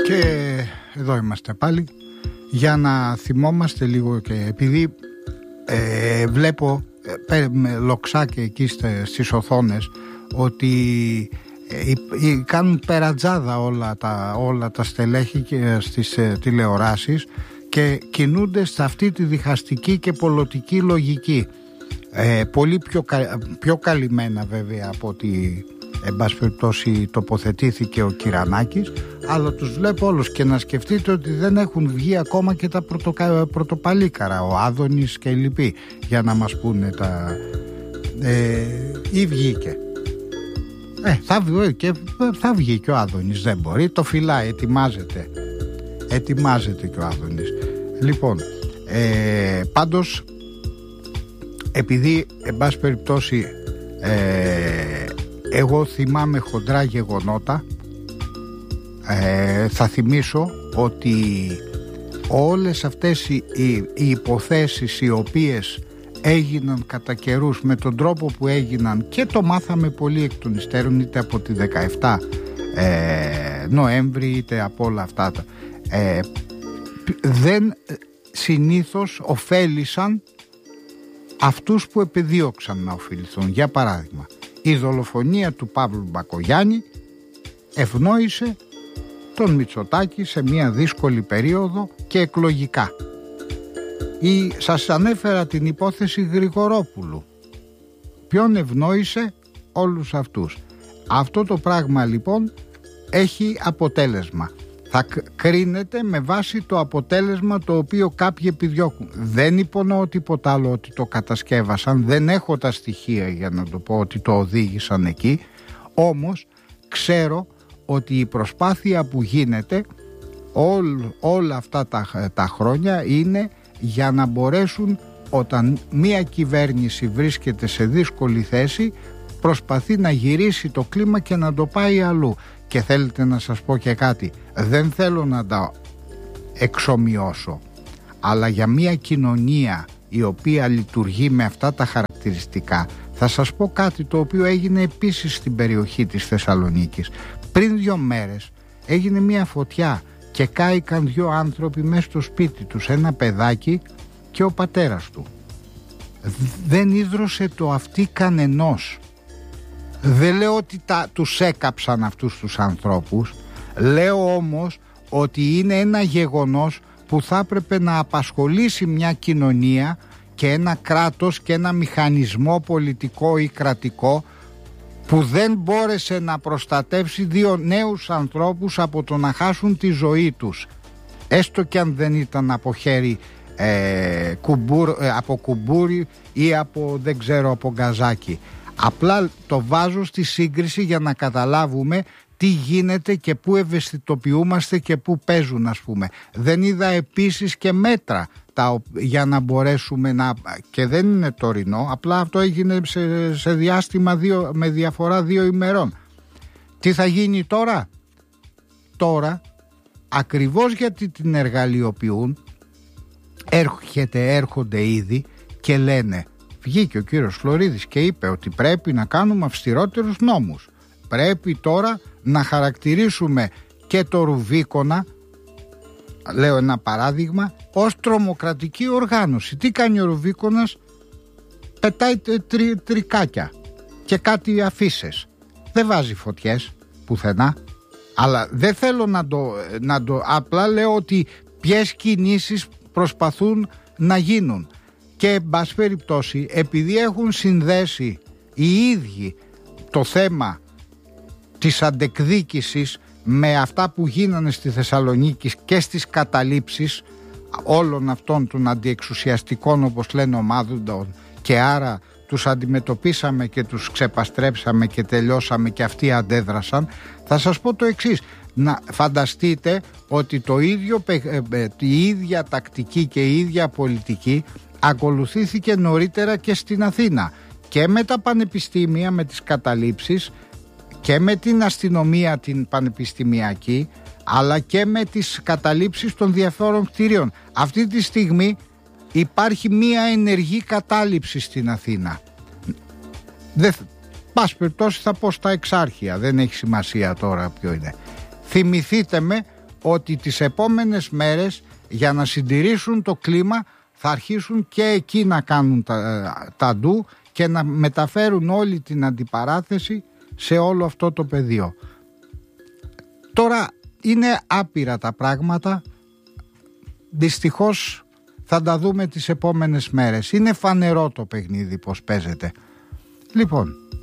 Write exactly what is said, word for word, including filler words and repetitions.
Και εδώ είμαστε πάλι για να θυμόμαστε λίγο, και επειδή ε, βλέπω ε, με λοξάκια εκεί στις οθόνες ότι ε, ε, κάνουν περατζάδα όλα τα, όλα τα στελέχη και στις ε, τηλεοράσεις και κινούνται σε αυτή τη διχαστική και πολιτική λογική, ε, πολύ πιο, πιο καλυμμένα βέβαια από ότι εν πάση περιπτώσει τοποθετήθηκε ο Κυρανάκης, αλλά τους βλέπω όλους. Και να σκεφτείτε ότι δεν έχουν βγει ακόμα και τα πρωτοκα... πρωτοπαλίκαρα, ο Άδωνης και οι λοιποί, για να μας πούνε τα ε, ή βγήκε ε, θα, βγει και, θα βγει και ο Άδωνης, δεν μπορεί, το φυλάει, ετοιμάζεται ετοιμάζεται και ο Άδωνης. Λοιπόν, ε, πάντως επειδή εν πάση περιπτώσει ε, εγώ θυμάμαι χοντρά γεγονότα, ε, θα θυμίσω ότι όλες αυτές οι, οι, οι υποθέσεις οι οποίες έγιναν κατά καιρούς με τον τρόπο που έγιναν, και το μάθαμε πολύ εκ των υστέρων, είτε από τη δεκαεφτά ε, Νοέμβρη είτε από όλα αυτά, ε, δεν συνήθως ωφέλησαν αυτούς που επεδίωξαν να ωφεληθούν. Για παράδειγμα, η δολοφονία του Παύλου Μπακογιάννη ευνόησε τον Μητσοτάκη σε μια δύσκολη περίοδο και εκλογικά. Ή, σας ανέφερα την υπόθεση Γρηγορόπουλου. Ποιον ευνόησε? Όλους αυτούς. Αυτό το πράγμα λοιπόν έχει αποτέλεσμα. Θα κρίνεται με βάση το αποτέλεσμα το οποίο κάποιοι επιδιώκουν. Δεν υπονοώ τίποτα άλλο ότι το κατασκεύασαν, δεν έχω τα στοιχεία για να το πω ότι το οδήγησαν εκεί, όμως ξέρω ότι η προσπάθεια που γίνεται όλ, όλα αυτά τα, τα χρόνια είναι για να μπορέσουν, όταν μια κυβέρνηση βρίσκεται σε δύσκολη θέση, προσπαθεί να γυρίσει το κλίμα και να το πάει αλλού. Και θέλετε να σας πω και κάτι, δεν θέλω να τα εξομοιώσω, αλλά για μια κοινωνία η οποία λειτουργεί με αυτά τα χαρακτηριστικά, θα σας πω κάτι το οποίο έγινε επίσης στην περιοχή της Θεσσαλονίκης. Πριν δύο μέρες έγινε μια φωτιά και κάηκαν δύο άνθρωποι μέσα στο σπίτι τους, ένα παιδάκι και ο πατέρας του. Δεν ίδρωσε το αυτί κανενός. Δεν λέω ότι τα, τους έκαψαν αυτούς τους ανθρώπους, λέω όμως ότι είναι ένα γεγονός που θα έπρεπε να απασχολήσει μια κοινωνία και ένα κράτος και ένα μηχανισμό πολιτικό ή κρατικό που δεν μπόρεσε να προστατεύσει δύο νέους ανθρώπους από το να χάσουν τη ζωή τους, έστω και αν δεν ήταν από χέρι ε, κουμπούρ, ε, από κουμπούρι ή από δεν ξέρω από γκαζάκι. Απλά το βάζω στη σύγκριση για να καταλάβουμε τι γίνεται και πού ευαισθητοποιούμαστε και πού παίζουν, ας πούμε. Δεν είδα επίσης και μέτρα τα, για να μπορέσουμε να... και δεν είναι τωρινό, απλά αυτό έγινε σε, σε διάστημα δύο, με διαφορά δύο ημερών. Τι θα γίνει τώρα? Τώρα, ακριβώς γιατί την εργαλειοποιούν, έρχεται, έρχονται ήδη και λένε... Βγήκε ο κύριος Φλωρίδης και είπε ότι πρέπει να κάνουμε αυστηρότερους νόμους. Πρέπει τώρα να χαρακτηρίσουμε και το Ρουβίκονα, λέω ένα παράδειγμα, ως τρομοκρατική οργάνωση. Τι κάνει ο Ρουβίκονας? Πετάει τρι, τρικάκια και κάτι αφίσες. Δεν βάζει φωτιές πουθενά. Αλλά δεν θέλω να το, να το... Απλά λέω ότι ποιες κινήσεις προσπαθούν να γίνουν. Και εν πάση περιπτώσει, επειδή έχουν συνδέσει οι ίδιοι το θέμα της αντεκδίκησης με αυτά που γίνανε στη Θεσσαλονίκη και στις καταλήψεις όλων αυτών των αντιεξουσιαστικών, όπως λένε, ομάδων, και άρα τους αντιμετωπίσαμε και τους ξεπαστρέψαμε και τελειώσαμε και αυτοί αντέδρασαν, θα σας πω το εξής. Να φανταστείτε ότι το ίδιο, η ίδια τακτική και η ίδια πολιτική ακολουθήθηκε νωρίτερα και στην Αθήνα, και με τα πανεπιστήμια, με τις καταλήψεις, και με την αστυνομία την πανεπιστημιακή, αλλά και με τις καταλήψεις των διαφόρων κτηρίων. Αυτή τη στιγμή υπάρχει μία ενεργή κατάληψη στην Αθήνα. Δεν, πας περιπτώσει θα πω στα εξάρχεια, δεν έχει σημασία τώρα ποιο είναι. Θυμηθείτε με ότι τις επόμενες μέρες για να συντηρήσουν το κλίμα θα αρχίσουν και εκεί να κάνουν τα, τα ντου και να μεταφέρουν όλη την αντιπαράθεση σε όλο αυτό το πεδίο. Τώρα είναι άπειρα τα πράγματα, δυστυχώς θα τα δούμε τις επόμενες μέρες. Είναι φανερό το παιχνίδι πως παίζεται. Λοιπόν,